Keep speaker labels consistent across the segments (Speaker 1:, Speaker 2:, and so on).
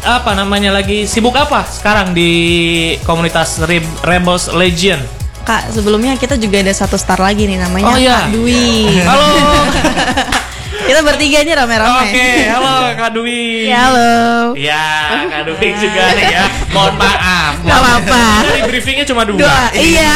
Speaker 1: apa namanya lagi sibuk apa sekarang di komunitas Rebels Legion?
Speaker 2: Kak, sebelumnya kita juga ada satu star lagi nih namanya Kak Dwi.
Speaker 1: Halo.
Speaker 2: Kita bertiga nih rame-rame.
Speaker 1: Oke, halo Kak Dwi.
Speaker 2: Ya, halo.
Speaker 1: Ya, Kak Dwi juga nih ya. Mohon maaf.
Speaker 2: Gak apa-apa.
Speaker 1: Dari briefingnya cuma 2.
Speaker 2: Iya.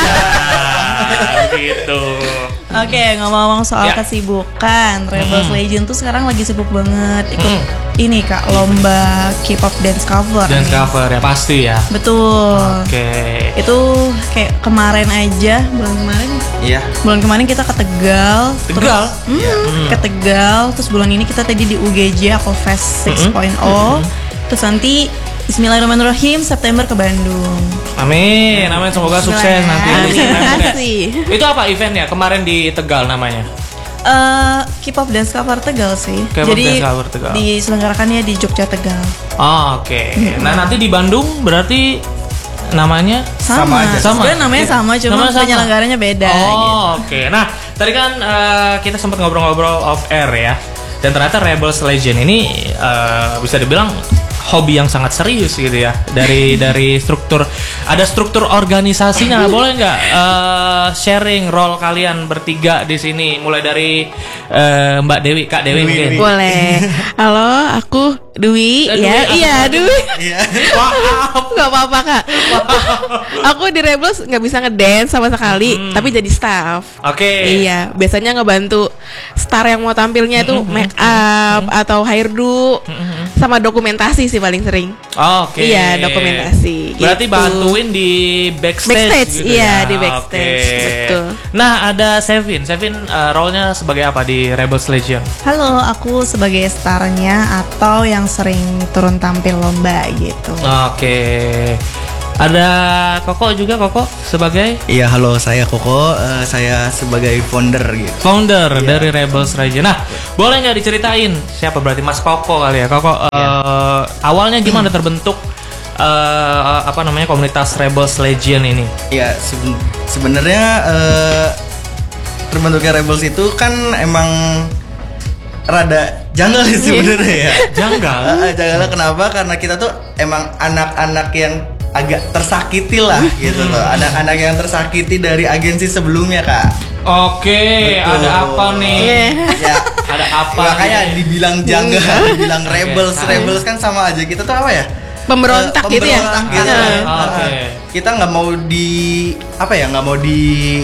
Speaker 1: Gitu.
Speaker 2: Oke, ngomong-ngomong soal kesibukan, Rebels Legion tuh sekarang lagi sibuk banget ikut ini Kak, lomba K-pop dance cover.
Speaker 1: Dance cover ya pasti ya.
Speaker 2: Betul.
Speaker 1: Oke.
Speaker 2: Itu kayak kemarin aja, bulan kemarin.
Speaker 3: Iya.
Speaker 2: Bulan kemarin kita ke Tegal.
Speaker 1: Tegal?
Speaker 2: Ke Tegal. Terus bulan ini kita tadi di UGJ Aquafest 6.0. Terus nanti Bismillahirrahmanirrahim September ke Bandung.
Speaker 1: Amin, amin, semoga sukses nanti.
Speaker 2: Terima kasih.
Speaker 1: Itu apa eventnya kemarin di Tegal namanya?
Speaker 2: K-pop dance cover Tegal sih.
Speaker 1: K-pop
Speaker 2: Jadi
Speaker 1: dance cover Tegal.
Speaker 2: diselenggarakannya di Jogja Tegal.
Speaker 1: Oh, oke. Nah nanti di Bandung berarti namanya
Speaker 2: Sama aja. Sebenarnya namanya sama, cuma penyelenggaranya beda.
Speaker 1: Oh,
Speaker 2: gitu.
Speaker 1: oke. Nah tadi kan kita sempat ngobrol-ngobrol off air ya. Dan ternyata Rebels Legion ini bisa dibilang hobi yang sangat serius gitu ya. Dari struktur, ada struktur organisasinya. Boleh nggak sharing role kalian bertiga di sini, mulai dari Mbak Dewi, Kak Dewi mungkin.
Speaker 4: Boleh. Halo, aku Dwi. Iya Dwi.
Speaker 1: Maaf.
Speaker 4: Gak apa-apa Kak. Aku di Rebels nggak bisa ngedance sama sekali, tapi jadi staff.
Speaker 1: Oke.
Speaker 4: Iya, biasanya ngebantu star yang mau tampilnya itu make up atau hairdo, sama dokumentasi sih paling sering.
Speaker 1: Oke.
Speaker 4: Iya, dokumentasi.
Speaker 1: Berarti
Speaker 4: gitu.
Speaker 1: bantuin di backstage gitu
Speaker 4: iya
Speaker 1: ya?
Speaker 4: di backstage.
Speaker 1: Oke.
Speaker 4: Betul.
Speaker 1: Nah ada Sevin role-nya sebagai apa di Rebels Legion?
Speaker 2: Halo, aku sebagai starnya atau yang sering turun tampil lomba gitu.
Speaker 1: Oke. Ada Koko juga, Koko sebagai?
Speaker 3: Iya, halo, saya Koko, saya sebagai founder gitu.
Speaker 1: Founder dari Rebels Legion. Nah, boleh nggak diceritain siapa berarti Mas Koko kali ya? Koko awalnya gimana terbentuk apa namanya komunitas Rebels Legion ini?
Speaker 3: Iya, sebenarnya terbentuknya Rebels itu kan emang rada janggal sih sebenarnya ya.
Speaker 1: Janggal?
Speaker 3: Janggalnya kenapa? Karena kita tuh emang anak-anak yang agak tersakiti lah gitu loh. Anak-anak yang tersakiti dari agensi sebelumnya, Kak.
Speaker 1: Oke,
Speaker 3: Betul.
Speaker 1: ada apa nih?
Speaker 3: Ya,
Speaker 1: Ada apa?
Speaker 3: makanya
Speaker 1: nih?
Speaker 3: dibilang janggal, dibilang rebels kan sama aja. Kita tuh apa ya?
Speaker 4: Pemberontak gitu ya.
Speaker 3: Pemberontak gitu.
Speaker 1: Oke.
Speaker 3: Kita nggak mau nggak mau di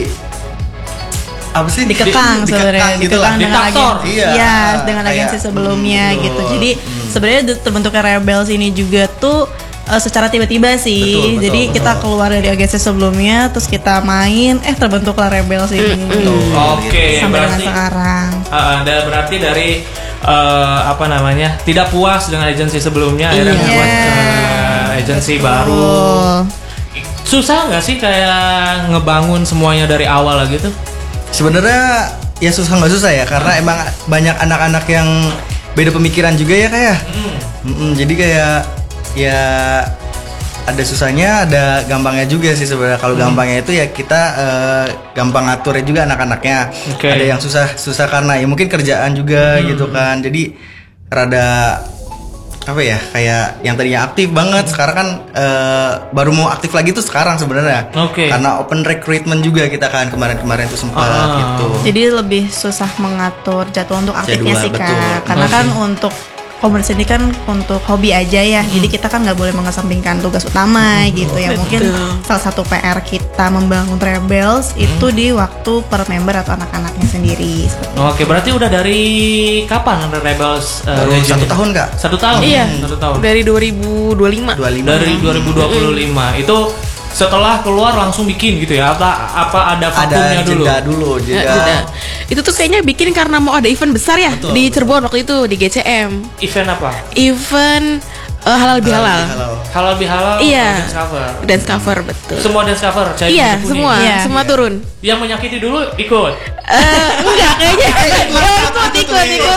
Speaker 3: apa sih?
Speaker 2: Dikekang sebenarnya,
Speaker 3: gitu lah.
Speaker 2: dengan
Speaker 1: Diktator.
Speaker 2: Iya, dengan
Speaker 3: kayak
Speaker 2: agensi sebelumnya
Speaker 3: betul.
Speaker 2: gitu. Jadi sebenarnya terbentuknya Rebels ini juga tuh secara tiba-tiba sih.
Speaker 3: Betul,
Speaker 2: Jadi
Speaker 3: betul.
Speaker 2: kita keluar dari agensi sebelumnya, terus kita main, terbentuklah Rebels ini.
Speaker 1: Oke,
Speaker 2: Sampai dengan
Speaker 1: berarti
Speaker 2: sekarang.
Speaker 1: berarti dari apa namanya tidak puas dengan agensi sebelumnya akhirnya
Speaker 2: Iya.
Speaker 1: membuat agensi baru. Susah nggak sih kayak ngebangun semuanya dari awal gitu?
Speaker 3: Sebenarnya ya susah nggak susah ya, karena emang banyak anak-anak yang beda pemikiran juga ya kayak. Jadi kayak ya ada susahnya, ada gampangnya juga sih sebenarnya. Kalau gampangnya itu ya kita gampang ngaturnya juga anak-anaknya.
Speaker 1: Oke.
Speaker 3: Ada yang susah karena ya mungkin kerjaan juga gitu kan. Jadi rada apa ya, kayak yang tadinya aktif banget sekarang kan baru mau aktif lagi tuh sekarang sebenarnya.
Speaker 1: Oke.
Speaker 3: Karena open recruitment juga kita kan kemarin tuh sempat gitu.
Speaker 2: Jadi lebih susah mengatur jadwal untuk aktifnya
Speaker 3: Jadwal,
Speaker 2: sih
Speaker 3: betul.
Speaker 2: Kak. Karena kan untuk komunitas ini kan untuk hobi aja ya. Jadi kita kan nggak boleh mengesampingkan tugas utama gitu ya. Mungkin salah satu PR kita membangun Rebels itu di waktu per member atau anak-anaknya sendiri.
Speaker 1: Oke, berarti udah dari kapan Rebels
Speaker 3: Baru
Speaker 1: Legion
Speaker 3: 1
Speaker 1: ini?
Speaker 3: tahun Kak.
Speaker 1: 1 tahun.
Speaker 4: Iya.
Speaker 1: 1 tahun.
Speaker 4: Dari 2025.
Speaker 3: 25.
Speaker 1: Dari 2025 itu setelah keluar langsung bikin gitu ya? Apa ada vakumnya
Speaker 3: Ada
Speaker 1: dulu?
Speaker 3: jeda dulu,
Speaker 4: Jeda. Itu tuh kayaknya bikin karena mau ada event besar ya.
Speaker 3: Betul,
Speaker 4: Di Cirebon waktu itu di GCM.
Speaker 1: Event apa?
Speaker 4: Event halal bihalal.
Speaker 1: Halal bihalal.
Speaker 4: Iya.
Speaker 1: Dance cover.
Speaker 4: Dance cover betul.
Speaker 1: Semua dance cover. Cahaya
Speaker 4: Iya,
Speaker 1: Budi Kuning.
Speaker 4: semua,
Speaker 2: Iya.
Speaker 4: semua turun.
Speaker 1: Yang menyakiti dulu ikut.
Speaker 4: Enggak kayaknya. Ikut.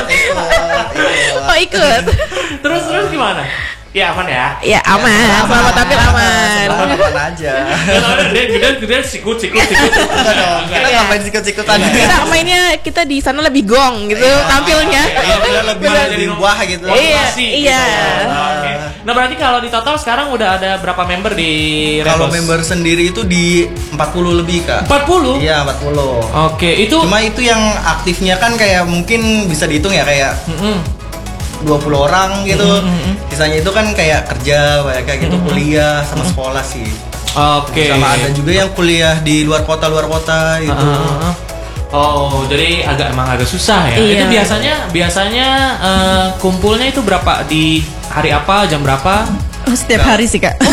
Speaker 4: Oh, ikut.
Speaker 1: Terus gimana? Ya aman ya.
Speaker 4: Ya aman, selamat tampil aman.
Speaker 3: Aman aja.
Speaker 1: Gede sikut.
Speaker 3: Enggak dong, kita ngapain sikut-sikutan.
Speaker 4: Kita mainnya kita di sana lebih gong gitu tampilnya.
Speaker 3: Iya, lebih wah gitu.
Speaker 4: Iya,
Speaker 1: Motivasi
Speaker 4: iya.
Speaker 1: gitu. Oke. Nah berarti kalau di total sekarang udah ada berapa member di
Speaker 3: Kalau
Speaker 1: Rebels?
Speaker 3: member sendiri itu di 40 lebih Kak.
Speaker 1: 40?
Speaker 3: Iya 40.
Speaker 1: Oke, itu
Speaker 3: Cuma itu yang aktifnya kan kayak mungkin bisa dihitung ya kayak 20 orang gitu. Sisanya itu kan kayak kerja, kayak gitu kuliah sama sekolah sih.
Speaker 1: Oke.
Speaker 3: Sama ada juga yang kuliah di luar kota gitu.
Speaker 1: Oh, jadi emang agak susah ya.
Speaker 4: Iya.
Speaker 1: Itu biasanya kumpulnya itu berapa di hari apa, jam berapa?
Speaker 2: Oh, setiap hari sih Kak.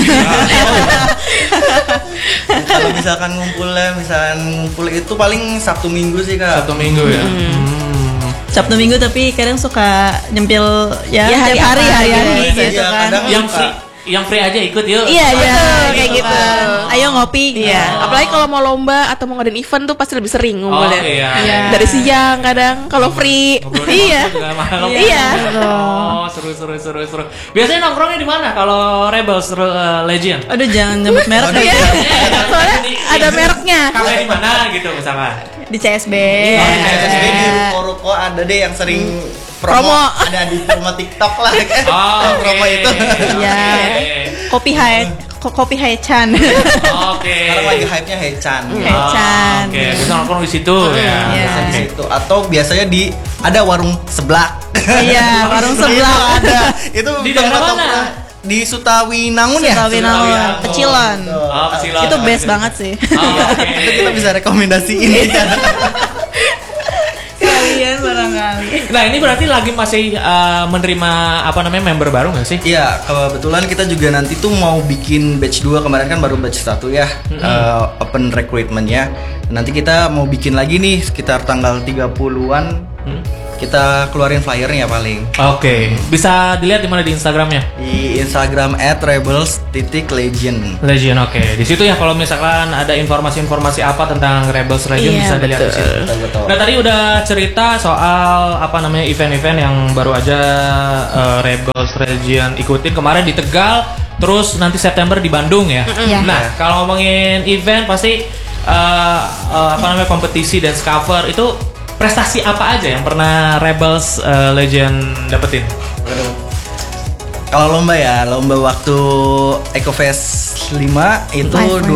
Speaker 3: Kalau misalkan ngumpul itu paling Sabtu Minggu sih Kak.
Speaker 1: Satu minggu ya.
Speaker 2: Sabtu Minggu tapi kadang suka nyempil ya,
Speaker 4: Ya,
Speaker 2: tiap hari
Speaker 4: hari-hari
Speaker 2: gitu
Speaker 3: Iya,
Speaker 2: kan.
Speaker 3: kadang
Speaker 1: Yang free aja ikut yuk.
Speaker 2: Iya,
Speaker 4: kayak gitu.
Speaker 2: Ayo ngopi.
Speaker 4: Iya, apalagi kalau mau lomba atau mau ngadain event tuh pasti lebih sering ngumpulnya.
Speaker 1: Iya.
Speaker 4: Dari siang kadang kalau free.
Speaker 1: Ngobrol
Speaker 4: Iya.
Speaker 1: juga malam.
Speaker 4: Iya.
Speaker 1: Oh, seru. Biasanya nongkrongnya di mana kalau Rebels Legion?
Speaker 2: Aduh jangan nyebut merek
Speaker 3: Aduh,
Speaker 2: ya.
Speaker 4: Soalnya ada mereknya.
Speaker 1: Kafe di mana gitu misalkan?
Speaker 2: Di CSB.
Speaker 3: Oh, di CSB di
Speaker 2: Iya.
Speaker 3: ruko-ruko ada deh yang sering
Speaker 4: Promo.
Speaker 3: Ada di promo TikTok lah kan.
Speaker 1: Oh,
Speaker 3: Promo itu.
Speaker 2: Iya. Kopi Haechan.
Speaker 1: Oke.
Speaker 3: Sekarang lagi hype-nya Haechan.
Speaker 2: Haechan.
Speaker 1: Oke, bisa nongkrong di situ ya.
Speaker 2: Iya.
Speaker 3: Biasa di situ atau biasanya ada warung seblak.
Speaker 2: Iya, warung seblak.
Speaker 3: Itu ada. Itu
Speaker 1: Di daerah
Speaker 3: tempat
Speaker 1: mana?
Speaker 3: nongkrong di Sutawinangun ya?
Speaker 2: Sutawinangun, Pecilan.
Speaker 1: Oh, Pecilan.
Speaker 2: Itu best banget sih.
Speaker 1: Oke.
Speaker 3: Itu kita bisa rekomendasiin.
Speaker 2: Kalian barangkali.
Speaker 1: Nah, ini berarti lagi masih menerima member baru nggak sih?
Speaker 3: Iya, kebetulan kita juga nanti tuh mau bikin batch 2. Kemarin kan baru batch 1 ya, open recruitment-nya. Nanti kita mau bikin lagi nih sekitar tanggal 30-an. Kita keluarin flyernya paling.
Speaker 1: Oke, bisa dilihat di mana di Instagramnya?
Speaker 3: Di Instagram @rebels_legion.
Speaker 1: Legion, oke. Di situ ya kalau misalkan ada informasi-informasi apa tentang Rebels Legion
Speaker 4: Iya,
Speaker 1: bisa dilihat di situ.
Speaker 3: Betul.
Speaker 1: Nah tadi udah cerita soal event-event yang baru aja Rebels Legion ikutin kemarin di Tegal, terus nanti September di Bandung ya.
Speaker 2: Iya.
Speaker 1: Nah kalau ngomongin event pasti kompetisi dance cover itu prestasi apa aja yang pernah Rebels Legion dapetin?
Speaker 3: Kalau lomba waktu EcoFest 5 itu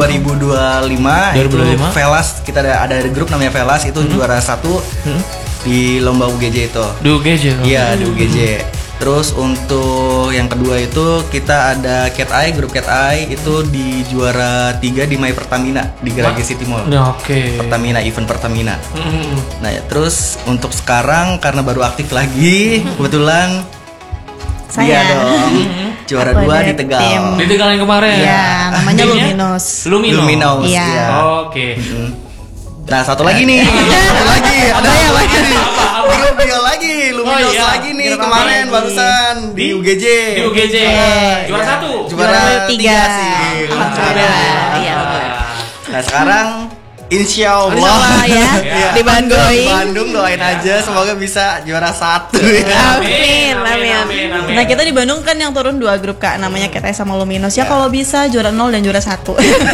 Speaker 3: 2025 itu
Speaker 1: 2025.
Speaker 3: Velas, kita ada grup namanya Velas itu juara 1 di lomba UGJ itu.
Speaker 1: Di UGJ.
Speaker 3: Iya, di UGJ. Terus untuk yang kedua itu kita ada Cat Eye, grup Cat Eye itu di juara 3 di My Pertamina di Garage City Mall.
Speaker 1: Oke.
Speaker 3: Pertamina, event Pertamina. Nah ya, terus untuk sekarang karena baru aktif lagi, kebetulan
Speaker 2: Saya.
Speaker 3: iya dong, juara
Speaker 2: Aku
Speaker 3: 2
Speaker 2: ada
Speaker 3: di Tegal.
Speaker 2: tim.
Speaker 1: Di Tegal yang kemarin.
Speaker 2: Iya, namanya
Speaker 1: Timnya?
Speaker 2: Luminos.
Speaker 1: Luminos.
Speaker 2: Iya.
Speaker 3: iya.
Speaker 1: Oke.
Speaker 3: Nah satu lagi nih, satu lagi, ada yang lagi nih. Bio lagi, Luminos
Speaker 1: iya.
Speaker 3: lagi nih
Speaker 1: Grup apa
Speaker 3: kemarin
Speaker 1: lagi?
Speaker 3: barusan di UGJ.
Speaker 1: Di UGJ. Juara
Speaker 3: Iya.
Speaker 1: 1.
Speaker 3: Juara
Speaker 2: tiga.
Speaker 3: 3 sih.
Speaker 2: Alhamdulillah.
Speaker 4: Iya.
Speaker 3: Nah sekarang Insya Allah,
Speaker 4: Insya Allah ya,
Speaker 3: Iya.
Speaker 4: di Bandung.
Speaker 3: Di Bandung doain aja semoga bisa juara 1 ya.
Speaker 4: Amin.
Speaker 2: Nah kita di Bandung kan yang turun 2 grup Kak, namanya Cat Eye sama Luminos. Ya kalau bisa juara 0 dan juara 1.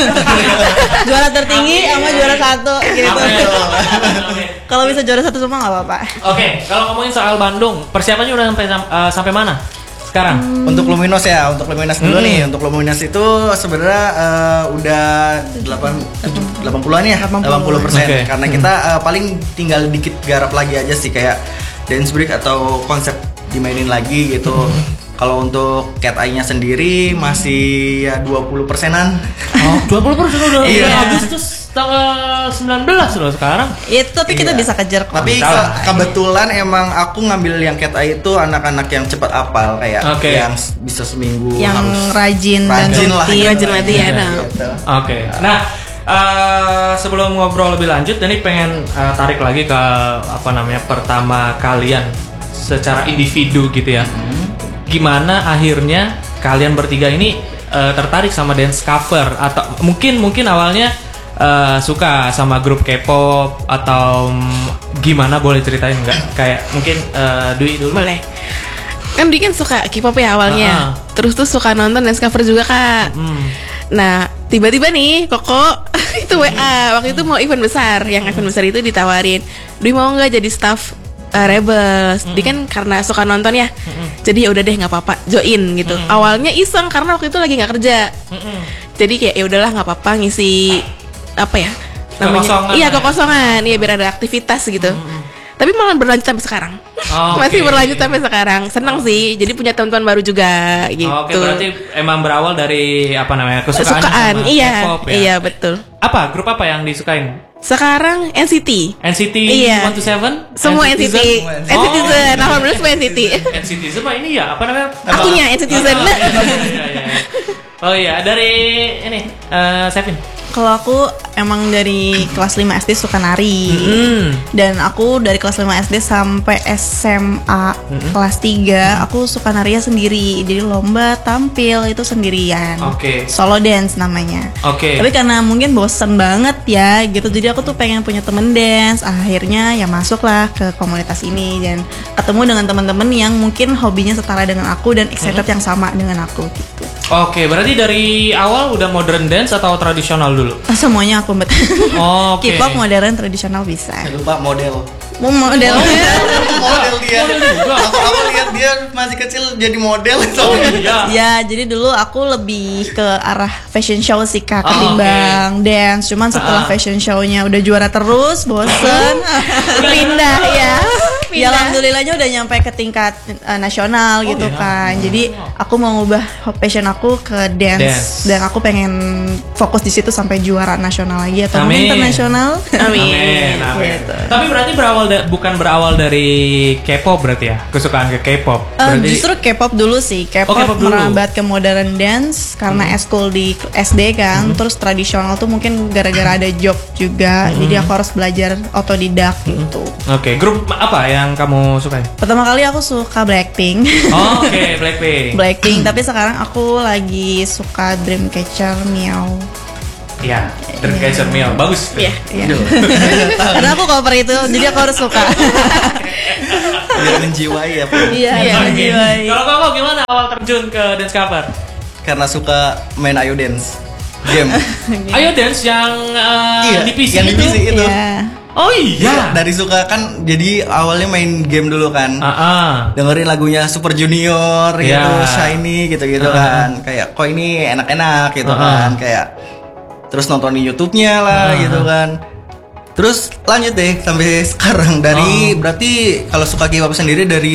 Speaker 2: Juara tertinggi sama juara 1 gitu. Kalau bisa juara 1 semua nggak apa-apa.
Speaker 1: Oke, kalau ngomongin soal Bandung, persiapannya udah sampai mana sekarang?
Speaker 3: Untuk Luminos ya, untuk Luminos dulu nih. Untuk Luminos itu sebenarnya udah 80-an ya, 80%.
Speaker 1: Oke.
Speaker 3: Karena kita paling tinggal dikit garap lagi aja sih kayak dance break atau konsep dimainin lagi gitu. Kalau untuk Cat Eye-nya sendiri masih ya 20%-an.
Speaker 1: Oh, 20% udah
Speaker 3: Iya.
Speaker 1: Agustus tanggal 19 loh sekarang.
Speaker 2: Itu tapi kita
Speaker 3: Iya.
Speaker 2: bisa kejar kok.
Speaker 3: Tapi
Speaker 1: Salah.
Speaker 3: kebetulan emang aku ngambil yang Cat Eye itu anak-anak yang cepat apal kayak
Speaker 1: Oke.
Speaker 3: yang bisa seminggu
Speaker 2: Yang
Speaker 3: harus
Speaker 2: rajin dan
Speaker 3: rajin lah,
Speaker 2: rutin.
Speaker 4: Rajin latihan.
Speaker 3: Gitu.
Speaker 1: Oke. Nah, sebelum ngobrol lebih lanjut, ini pengen tarik lagi ke pertama kalian secara individu gitu ya. Gimana akhirnya kalian bertiga ini tertarik sama dance cover atau mungkin awalnya suka sama grup K-pop atau gimana, boleh ceritain nggak? Kayak mungkin Dwi dulu.
Speaker 4: Boleh. Kan Dwi kan suka K-pop ya awalnya. Terus tuh suka nonton dance cover juga Kak. Nah tiba-tiba nih Koko itu WA waktu itu mau event besar. Yang event besar itu ditawarin, Dwi mau nggak jadi staff Rebels. Dia kan karena suka nonton ya. Jadi ya udah deh nggak apa-apa join gitu. Awalnya iseng karena waktu itu lagi nggak kerja. Jadi kayak ya udahlah nggak apa-apa ngisi apa ya
Speaker 1: Kekosongan
Speaker 4: iya
Speaker 1: ya.
Speaker 4: kekosongan, iya biar ada aktivitas gitu. Tapi malah berlanjut sampai sekarang.
Speaker 1: Oh,
Speaker 4: Masih
Speaker 1: oke.
Speaker 4: berlanjut sampai sekarang. Senang sih. Jadi punya teman-teman baru juga gitu.
Speaker 1: Oke, berarti emang berawal dari apa namanya kesukaan
Speaker 4: Kesukaan,
Speaker 1: sama
Speaker 4: iya,
Speaker 1: K-pop ya.
Speaker 4: iya betul.
Speaker 1: Apa grup apa yang disukain?
Speaker 4: Sekarang NCT.
Speaker 1: NCT
Speaker 4: Iya.
Speaker 1: 127?
Speaker 4: Semua NCT. NCT Zen. Alhamdulillah semua NCT.
Speaker 1: NCT mah ini ya apa namanya?
Speaker 4: Akunya NCT Zen.
Speaker 1: Iya, iya. Oh iya, dari ini Sevin.
Speaker 2: Kalau aku emang dari kelas 5 SD suka nari. Dan aku dari kelas 5 SD sampai SMA kelas 3 aku suka narinya sendiri. Jadi lomba tampil itu sendirian.
Speaker 1: Oke.
Speaker 2: Solo dance namanya.
Speaker 1: Oke.
Speaker 2: Tapi karena mungkin bosen banget ya gitu. Jadi aku tuh pengen punya temen dance. Akhirnya ya masuklah ke komunitas ini dan ketemu dengan teman-teman yang mungkin hobinya setara dengan aku dan excited yang sama dengan aku gitu.
Speaker 1: Oke, berarti dari awal udah modern dance atau tradisional dulu?
Speaker 2: Semuanya aku bet.
Speaker 1: Oke.
Speaker 2: K-pop modern tradisional bisa.
Speaker 3: Lupa model.
Speaker 2: Mau model.
Speaker 3: Model dia.
Speaker 1: Model juga.
Speaker 3: Aku lihat dia masih kecil jadi model.
Speaker 1: Oh iya.
Speaker 2: Ya, jadi dulu aku lebih ke arah fashion show sih Kak,
Speaker 1: Oh,
Speaker 2: ketimbang dance. Cuman setelah fashion show-nya udah juara terus, bosen.
Speaker 4: Pindah ya.
Speaker 2: Ya alhamdulillahnya udah nyampe ke tingkat nasional gitu
Speaker 1: iya.
Speaker 2: kan. Jadi aku mau ngubah passion aku ke dance,
Speaker 1: Dance.
Speaker 2: dan aku pengen fokus di situ sampai juara nasional lagi atau
Speaker 1: Amin.
Speaker 2: mungkin internasional.
Speaker 1: Amin, amin.
Speaker 2: Gitu.
Speaker 1: Tapi berarti bukan berawal dari K-pop berarti ya? Kesukaan ke K-pop. Berarti
Speaker 2: Justru K-pop dulu sih. K-pop
Speaker 1: K-pop dulu.
Speaker 2: merambat ke modern dance karena eskul di SD kan. Terus tradisional tuh mungkin gara-gara ada job juga. Jadi aku harus belajar otodidak gitu.
Speaker 1: Oke, grup apa yang kamu sukai?
Speaker 2: Pertama kali aku suka Blackpink.
Speaker 1: Oh, oke, Blackpink.
Speaker 2: Blackpink, tapi sekarang aku lagi suka Dreamcatcher Meow.
Speaker 1: Iya, Dreamcatcher Meow, bagus.
Speaker 4: Iya.
Speaker 2: Iya. Karena aku cover itu, jadi aku harus suka.
Speaker 3: Biar menjiwai ya. Pak.
Speaker 2: Iya,
Speaker 4: Iya.
Speaker 2: menjiwai.
Speaker 1: Kalau kamu gimana awal terjun ke dance cover?
Speaker 3: Karena suka main Ayo Dance game.
Speaker 1: Ayo dance yang di PC
Speaker 3: yang di
Speaker 1: itu.
Speaker 3: PC itu.
Speaker 2: Iya.
Speaker 1: Oh iya.
Speaker 3: Dari suka kan jadi awalnya main game dulu kan. Dengerin lagunya Super Junior gitu,
Speaker 1: Iya.
Speaker 3: Shiny gitu-gitu kan. Kayak kok ini enak-enak gitu kan. Kayak terus nontonin YouTube-nya lah gitu kan. Terus lanjut deh sampai sekarang dari berarti kalau suka K-pop sendiri dari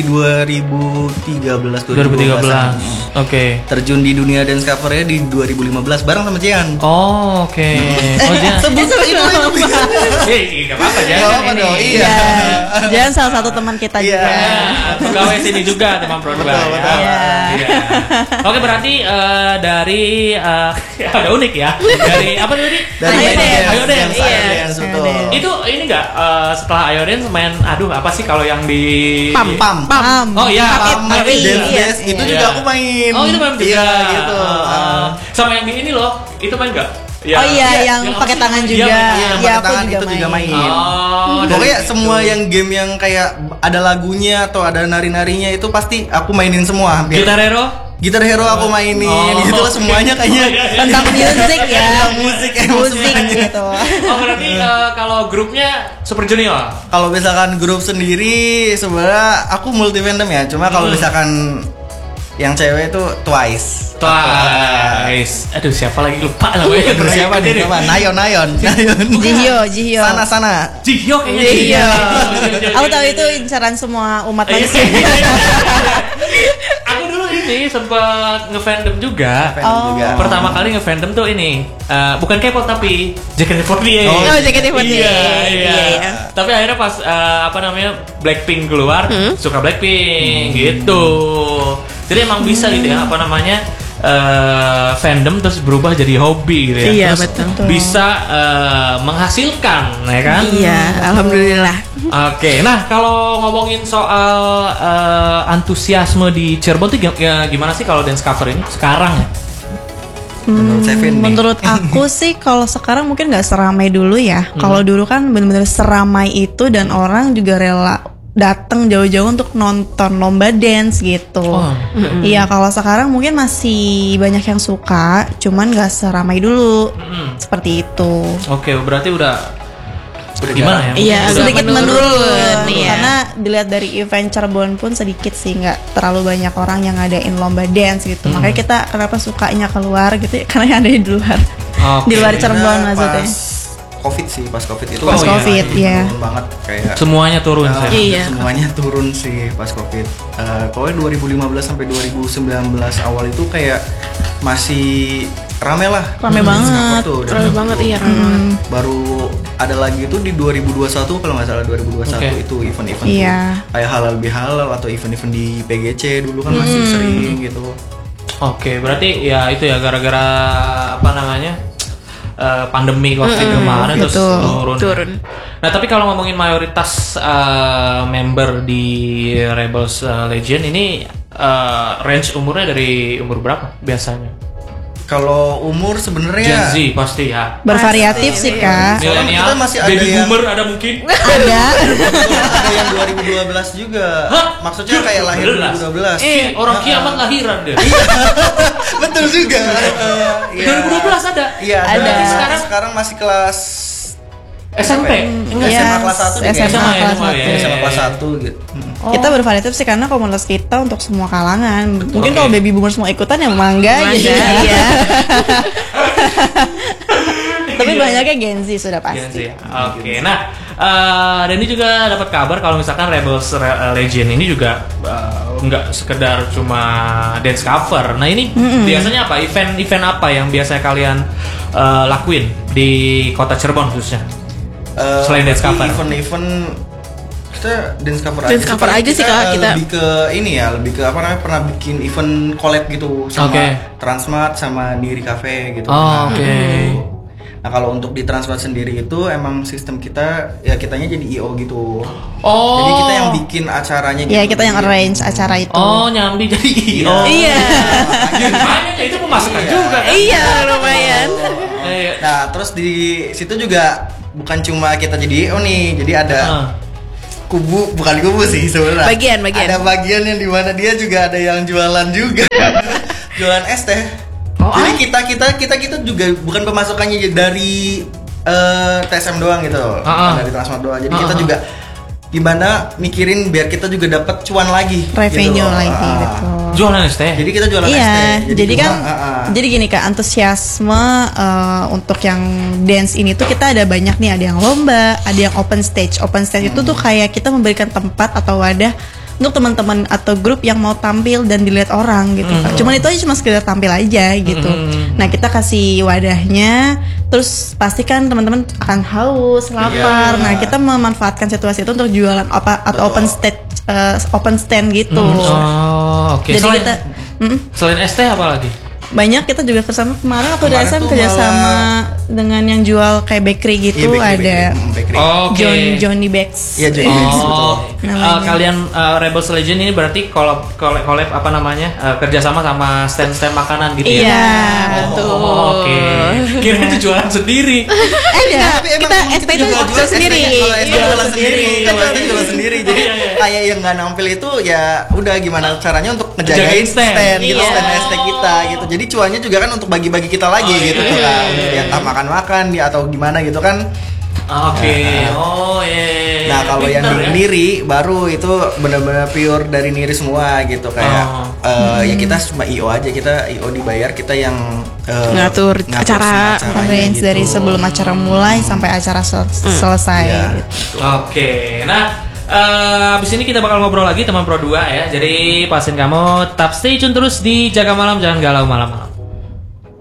Speaker 3: 2013.
Speaker 1: 2013. Oke.
Speaker 3: Terjun di dunia dance covernya di 2015 bareng sama Jian.
Speaker 1: Oh, oke. Oh, dia.
Speaker 3: Sebut itu.
Speaker 1: Enggak apa-apa ya.
Speaker 3: Nggak apa-apa dong, iya.
Speaker 2: Jangan salah satu teman kita
Speaker 3: Iya.
Speaker 2: juga.
Speaker 1: Pegawai sini juga teman produk.
Speaker 3: Betul, betul.
Speaker 1: Iya. Oke, berarti dari ada unik ya. Dari apa tadi?
Speaker 3: Dari
Speaker 2: Ayo Dance.
Speaker 1: Ayo Dance.
Speaker 3: Ayo
Speaker 2: Iya.
Speaker 3: Dance, betul.
Speaker 2: Ayo Dance.
Speaker 1: Itu ini enggak setelah Ayo Dance main apa sih kalau yang di
Speaker 4: Pam.
Speaker 3: Pam.
Speaker 1: Oh iya,
Speaker 3: Pam
Speaker 2: Tapi,
Speaker 3: Dance
Speaker 2: iya.
Speaker 3: Dance itu
Speaker 1: Iya.
Speaker 3: juga aku main.
Speaker 1: Oh, itu main juga.
Speaker 3: Iya, gitu.
Speaker 1: Sama yang di ini loh, itu main enggak?
Speaker 2: Oh iya, yang
Speaker 1: apa
Speaker 2: pakai
Speaker 1: sih?
Speaker 2: tangan
Speaker 1: Iya,
Speaker 2: juga.
Speaker 1: main.
Speaker 3: Iya,
Speaker 2: Iya,
Speaker 3: pakai
Speaker 2: aku
Speaker 3: tangan
Speaker 2: juga
Speaker 3: itu juga main.
Speaker 1: Oh, dari
Speaker 3: Pokoknya
Speaker 1: situ.
Speaker 3: semua yang game yang kayak ada lagunya atau ada nari-narinya itu pasti aku mainin semua hampir.
Speaker 1: Gitar Hero?
Speaker 3: Gitar Hero aku mainin,
Speaker 1: Oh.
Speaker 3: gitu lah semuanya kayaknya.
Speaker 2: Tentang musik ya.
Speaker 3: Tentang musik, emang
Speaker 2: Musik
Speaker 3: semuanya.
Speaker 2: gitu.
Speaker 1: Oh, berarti kalau grupnya Super Junior.
Speaker 3: Kalau misalkan grup sendiri sebenarnya aku multi fandom ya. Cuma kalau misalkan yang cewek itu Twice.
Speaker 1: Twice. Aduh, siapa lagi lupa namanya.
Speaker 3: Terus siapa nih? Siapa? Nayon.
Speaker 2: Jihyo.
Speaker 3: Sana.
Speaker 1: Jihyo kayaknya.
Speaker 2: Jihyo.
Speaker 1: Jihyo.
Speaker 2: Aku tahu itu incaran semua umat
Speaker 1: Iya.
Speaker 2: manusia.
Speaker 1: Aku dulu ini sempat ngefandom juga.
Speaker 3: Fandom juga.
Speaker 1: Pertama kali ngefandom tuh ini bukan K-pop tapi JKT48.
Speaker 3: Oh,
Speaker 4: JKT48.
Speaker 1: Iya, iya.
Speaker 4: Iya.
Speaker 1: Tapi akhirnya pas apa namanya Blackpink keluar, suka Blackpink gitu. Jadi emang bisa gitu ya apa namanya fandom terus berubah jadi hobi gitu ya.
Speaker 4: Iya,
Speaker 1: Terus
Speaker 4: betul.
Speaker 1: bisa menghasilkan ya kan?
Speaker 4: Iya, alhamdulillah.
Speaker 1: Oke, nah kalau ngomongin soal antusiasme di Cirebon tuh gimana sih kalau dance cover ini sekarang?
Speaker 3: Menurut Sevin nih.
Speaker 2: Menurut aku sih kalau sekarang mungkin nggak seramai dulu ya. Kalau dulu kan bener-bener seramai itu dan orang juga rela datang jauh-jauh untuk nonton lomba dance gitu.
Speaker 1: Oh.
Speaker 2: Iya, kalau sekarang mungkin masih banyak yang suka, cuman nggak seramai dulu. Seperti itu.
Speaker 1: Oke, berarti udah Gimana ya?
Speaker 4: Iya, agak
Speaker 2: sedikit menurun,
Speaker 4: iya.
Speaker 2: karena dilihat dari event Cirebon pun sedikit sih, nggak terlalu banyak orang yang ngadain lomba dance gitu. Makanya kita kenapa sukanya keluar gitu ya, karena yang ada di luar.
Speaker 1: Oke.
Speaker 2: Di luar Cirebon
Speaker 3: Karena
Speaker 2: maksudnya.
Speaker 3: pas covid itu
Speaker 2: Pas Covid, iya.
Speaker 3: turun banget kayak
Speaker 1: Semuanya turun sih.
Speaker 4: Iya.
Speaker 3: semuanya turun sih pas covid. Pokoknya 2015 sampai 2019 awal itu kayak masih rame lah.
Speaker 2: Rame banget.
Speaker 3: Skaper tuh, dan
Speaker 4: Rame
Speaker 3: itu
Speaker 4: banget, iya, rame banget.
Speaker 3: Baru ada lagi itu di 2021 kalau nggak salah 2021
Speaker 1: Oke.
Speaker 3: itu event-event
Speaker 2: Iya.
Speaker 3: tuh, kayak halal bihalal atau event-event di PGC dulu kan masih sering gitu.
Speaker 1: Oke, berarti ya itu ya gara-gara apa namanya pandemi COVID kemarin terus
Speaker 2: betul.
Speaker 1: turun. Nah tapi kalau ngomongin mayoritas member di Rebels Legend ini range umurnya dari umur berapa biasanya?
Speaker 3: Kalau umur
Speaker 1: Gen
Speaker 3: sebenarnya
Speaker 1: Z pasti ya.
Speaker 2: Bervariatif sih Kak.
Speaker 1: Milenial,
Speaker 3: kita masih ada
Speaker 1: baby
Speaker 3: yang-
Speaker 1: boomer ada mungkin.
Speaker 2: Ada.
Speaker 3: ada yang 2012 juga.
Speaker 1: Hah?
Speaker 3: Maksudnya kayak lahir 2012.
Speaker 1: Orang kiamat lahiran deh.
Speaker 3: Betul juga.
Speaker 1: 2012 ada.
Speaker 3: Iya,
Speaker 2: Ada.
Speaker 3: ada. Sekarang masih kelas
Speaker 1: SMP.
Speaker 3: Enggak,
Speaker 2: Iya,
Speaker 3: SMA kelas 1
Speaker 2: SMA kelas
Speaker 1: SMA,
Speaker 2: 1.
Speaker 1: ya.
Speaker 3: SMA kelas 1 gitu.
Speaker 2: Kita bervariatif sih karena komunitas kita untuk semua kalangan. Mungkin
Speaker 1: Oke.
Speaker 2: kalau baby boomers mau ikutan ya mangga
Speaker 4: Mangga,
Speaker 2: gitu.
Speaker 4: iya.
Speaker 2: Tapi banyaknya Gen Z sudah
Speaker 1: Gen Z
Speaker 2: pasti.
Speaker 1: ya. Oke, nah dan ini juga dapat kabar kalau misalkan Rebels Legend ini juga nggak sekedar cuma dance cover. Nah ini biasanya apa? Event apa yang biasa kalian lakuin di kota Cirebon khususnya? Selain dance cover.
Speaker 3: Event-event kita dance cover
Speaker 4: Dance
Speaker 3: aja.
Speaker 4: cover
Speaker 3: Paling
Speaker 4: aja sih, Kak, kita.
Speaker 3: lebih ke ini ya, lebih ke apa namanya, pernah bikin event collab gitu sama
Speaker 1: Oke.
Speaker 3: Transmart sama Diri Cafe gitu.
Speaker 1: Oh, oke.
Speaker 3: Nah kalau untuk di Transmart sendiri itu emang sistem kita ya kitanya jadi IO gitu.
Speaker 1: Oh.
Speaker 3: Jadi kita yang bikin acaranya gitu.
Speaker 2: Iya, kita yang arrange acara itu.
Speaker 1: Oh, nyambi jadi IO.
Speaker 4: Iya.
Speaker 1: Ya, makanya itu pemasukan juga kan.
Speaker 4: Iya, lumayan.
Speaker 3: Nah terus di situ juga bukan cuma kita jadi IO nih, jadi ada bukan kubu sih sebenarnya.
Speaker 4: Bagian.
Speaker 3: Ada bagian yang dimana dia juga ada yang jualan juga. Jualan es teh. Jadi kita juga bukan pemasukannya dari TSM doang gitu. Bukan dari Transmart doang. Jadi kita juga gimana mikirin biar kita juga dapat cuan lagi.
Speaker 2: Revenue
Speaker 3: gitu.
Speaker 2: lagi, betul.
Speaker 1: Jualan es teh.
Speaker 3: Jadi kita jualan es teh.
Speaker 2: Iya, jadi
Speaker 3: cuma,
Speaker 2: kan, jadi gini Kak, antusiasme untuk yang dance ini tuh kita ada banyak nih, ada yang lomba, ada yang open stage. Open stage itu tuh kayak kita memberikan tempat atau wadah untuk teman-teman atau grup yang mau tampil dan dilihat orang gitu Kak. Cuman itu aja cuma sekedar tampil aja gitu. Nah kita kasih wadahnya, terus pastikan teman-teman akan haus, lapar. Nah kita memanfaatkan situasi itu untuk jualan apa atau open stand gitu.
Speaker 1: Oh, oke.
Speaker 2: Jadi
Speaker 1: Selain,
Speaker 2: kita
Speaker 1: selain es teh apa lagi?
Speaker 2: banyak kita juga bersama kemarin atau
Speaker 3: Kemarin
Speaker 2: DSM
Speaker 3: tuh
Speaker 2: kerjasama
Speaker 3: malah-
Speaker 2: dengan yang jual kayak bakery gitu,
Speaker 3: Iya,
Speaker 2: ada
Speaker 3: bakery.
Speaker 1: Oke.
Speaker 2: Johnny Bakes.
Speaker 3: Iya, Johnny Bakes, betul.
Speaker 1: Oh,
Speaker 2: Namanya.
Speaker 1: kalian Rebels Legend ini berarti collab apa namanya kerjasama sama stand makanan gitu ya?
Speaker 2: Iya,
Speaker 4: betul.
Speaker 1: Oke. Kira itu jualan sendiri.
Speaker 2: Enggak,
Speaker 3: Tapi emang
Speaker 4: kita
Speaker 3: kita
Speaker 4: ST itu
Speaker 3: juga
Speaker 4: jual
Speaker 3: jual
Speaker 4: sendiri.
Speaker 3: Kalau ST
Speaker 1: Iya,
Speaker 3: jual sendiri,
Speaker 1: iya,
Speaker 3: kalau ST
Speaker 1: iya.
Speaker 3: jual sendiri. Jadi
Speaker 1: Iya, iya.
Speaker 3: kayak yang nggak nampil itu ya udah gimana caranya untuk ngejagain
Speaker 1: Jagain stand.
Speaker 3: gitu,
Speaker 4: Iya.
Speaker 3: stand ST kita gitu. Jadi cuannya juga kan untuk bagi-bagi kita lagi gitu
Speaker 1: iya,
Speaker 3: tuh
Speaker 1: iya,
Speaker 3: kan.
Speaker 1: iya,
Speaker 3: Ya entah makan-makan ya atau gimana gitu kan.
Speaker 1: Oke. Oh, iya.
Speaker 3: Nah kalau yang
Speaker 1: Pinter ya.
Speaker 3: Niri baru itu benar-benar pure dari Niri semua gitu kayak ya kita cuma IO aja, kita IO dibayar, kita yang
Speaker 4: Ngatur acara,
Speaker 3: semua acaranya
Speaker 2: arrange
Speaker 3: gitu.
Speaker 2: dari sebelum acara mulai sampai acara selesai.
Speaker 3: Iya.
Speaker 2: gitu.
Speaker 1: Oke. Nah, abis ini kita bakal ngobrol lagi teman Pro 2 ya. Jadi pastiin kamu tetap stay tune terus di Jaga Malam, jangan galau malam-malam.